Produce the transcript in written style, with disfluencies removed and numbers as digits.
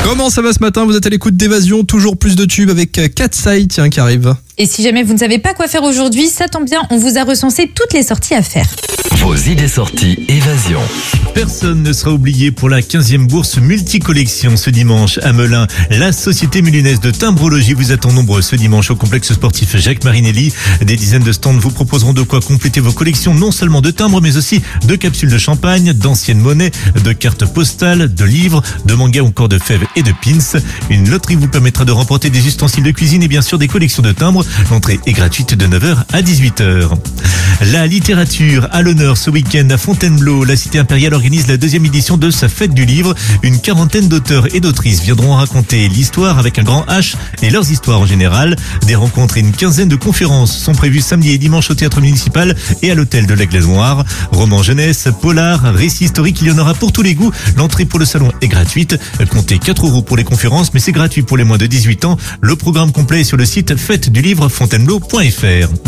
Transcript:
Comment ça va ce matin? Vous êtes à l'écoute d'Évasion, toujours plus de tubes avec Katsai, tiens, qui arrive. Et si jamais vous ne savez pas quoi faire aujourd'hui, ça tombe bien, on vous a recensé toutes les sorties à faire. Vos idées sorties Évasion. Personne ne sera oublié pour la 15e bourse multicollection ce dimanche à Melun. La Société Mulunaise de Timbrologie vous attend nombreux ce dimanche au complexe sportif Jacques Marinelli. Des dizaines de stands vous proposeront de quoi compléter vos collections, non seulement de timbres, mais aussi de capsules de champagne, d'anciennes monnaies, de cartes postales, de livres, de mangas ou encore de fèves et de pins. Une loterie vous permettra de remporter des ustensiles de cuisine et bien sûr des collections de timbres. L'entrée est gratuite de 9h à 18h. La littérature à l'honneur ce week-end à Fontainebleau. La Cité Impériale organise la 2e édition de sa fête du livre. Une quarantaine d'auteurs et d'autrices viendront raconter l'histoire avec un grand H et leurs histoires en général. Des rencontres et une quinzaine de conférences sont prévues samedi et dimanche au théâtre municipal et à l'hôtel de l'Aigle Noir. Romans jeunesse, polar, récits historiques, il y en aura pour tous les goûts. L'entrée pour le salon est gratuite. Comptez 4 € pour les conférences, mais c'est gratuit pour les moins de 18 ans. Le programme complet est sur le site fêtedulivre fontainebleau.fr.